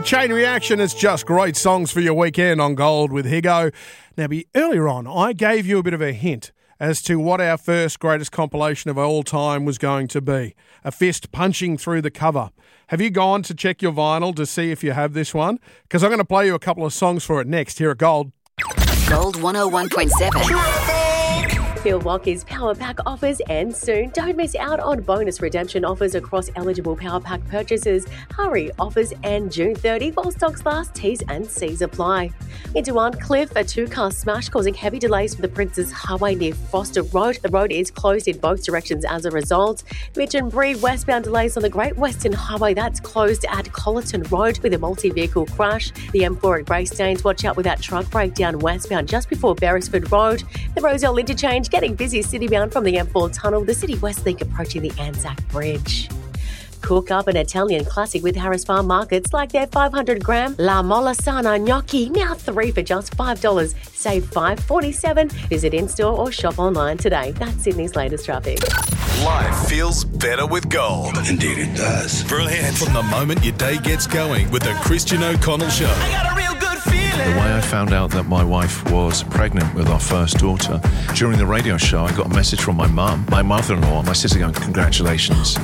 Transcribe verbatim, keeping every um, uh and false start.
Chain Reaction is just great songs for your weekend on Gold with Higo. Now, be, earlier on, I gave you a bit of a hint as to what our first greatest compilation of all time was going to be. A fist punching through the cover. Have you gone to check your vinyl to see if you have this one? Because I'm going to play you a couple of songs for it next here at Gold. Gold one oh one point seven. Phil Walker's Power Pack offers end soon. Don't miss out on bonus redemption offers across eligible Power Pack purchases. Hurry, offers end June thirtieth while stocks last. T's and C's apply. Into Aunt Cliff, a two-car smash causing heavy delays for the Princes Highway near Foster Road. The road is closed in both directions as a result. Mitch and Bree westbound delays on the Great Western Highway. That's closed at Colleton Road with a multi-vehicle crash. The M four at Greystanes, watch out with that truck breakdown westbound just before Beresford Road. The Roselle Interchange getting busy citybound from the M four tunnel. The City West Link approaching the Anzac Bridge. Cook up an Italian classic with Harris Farm Markets like their five hundred gram La Molasana gnocchi, now three for just five dollars. Save five dollars forty-seven. Visit in-store or shop online today. That's Sydney's latest traffic. Life feels better with Gold. Indeed it does. Brilliant. From the moment your day gets going with the Christian O'Connell Show. I got a real good feeling. The way I found out that my wife was pregnant with our first daughter, during the radio show, I got a message from my mum, my mother-in-law, my sister going, congratulations.